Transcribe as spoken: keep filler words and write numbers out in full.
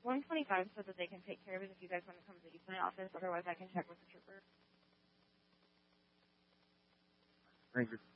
one twenty-five so that they can take care of it if you guys want to come to the my office. Otherwise, I can check with the trooper. Ranger.